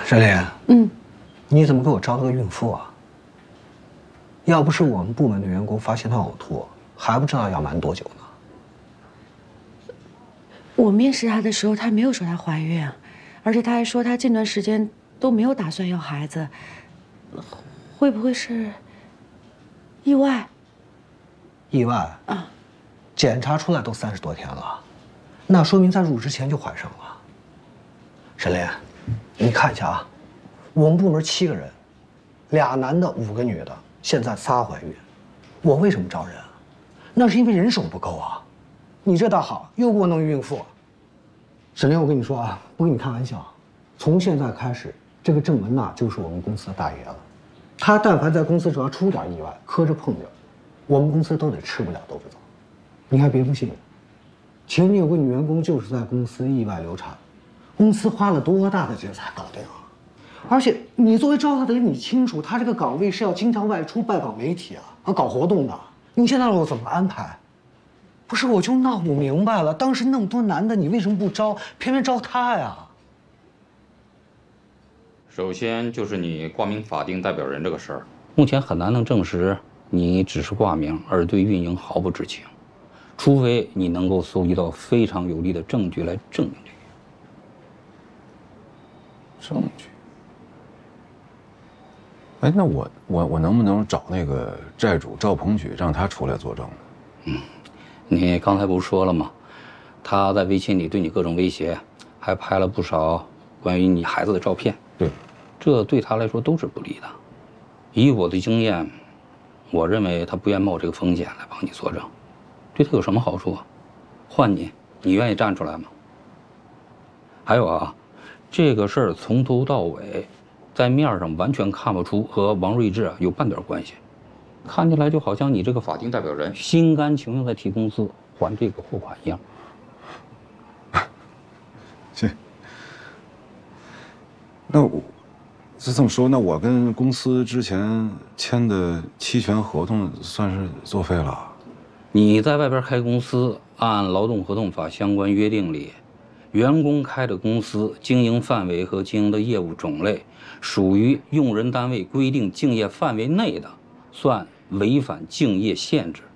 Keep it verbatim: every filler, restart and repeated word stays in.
沈莲， 嗯， 你怎么给我招了个孕妇啊？要不是我们部门的员工发现她呕吐，还不知道要瞒多久呢。 我面试她的时候，她没有说她怀孕，而且她还说她近段时间都没有打算要孩子，会不会是意外？ 意外啊？ 检查出来都三十多天了，那说明在入职前就怀上了。沈莲，你看一下啊，我们部门七个人，俩男的，五个女的，现在仨怀孕，我为什么招人？那是因为人手不够啊。你这倒好，又给我弄孕妇。沈莲，我跟你说啊，不跟你开玩笑，从现在开始，这个郑文娜就是我们公司的大爷了。她但凡在公司只要出点意外，磕着碰着，我们公司都得吃不了兜着走。你还别不信，前面有个女员工就是在公司意外流产，公司花了多大的劲才搞定啊！而且你作为招她的人，你清楚她这个岗位是要经常外出拜访媒体啊，和搞活动的。你现在让我怎么安排？不是，我就闹不明白了，当时那么多男的，你为什么不招，偏偏招她呀？ 首先就是你挂名法定代表人这个事儿，目前很难能证实你只是挂名，而对运营毫不知情。除非你能够搜集到非常有力的证据来证明这个。 证据？哎，那我我我能不能找那个债主赵鹏举，让他出来作证呢？ 嗯，你刚才不是说了吗？他在微信里对你各种威胁，还拍了不少关于你孩子的照片。 对， 这对他来说都是不利的。以我的经验，我认为他不愿冒这个风险来帮你作证。对他有什么好处啊？换你，你愿意站出来吗？还有啊，这个事儿从头到尾，在面上完全看不出和王睿智啊有半点关系，看起来就好像你这个法定代表人心甘情愿在替公司还这个货款一样。 行，那我是这么说，那我跟公司之前签的期权合同算是作废了。 你在外边开公司，按劳动合同法相关约定里，员工开的公司经营范围和经营的业务种类属于用人单位规定竞业范围内的，算违反竞业限制。